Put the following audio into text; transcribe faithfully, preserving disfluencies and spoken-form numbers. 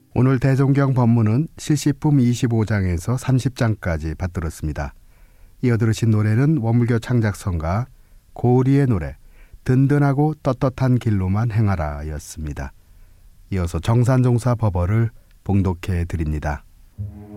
오늘 대종경 법문은 실시품 이십오 장에서 삼십 장까지 받들었습니다. 이어 들으신 노래는 원불교 창작성가 고리의 노래 든든하고 떳떳한 길로만 행하라 였습니다. 이어서 정산종사 법어를 봉독해 드립니다.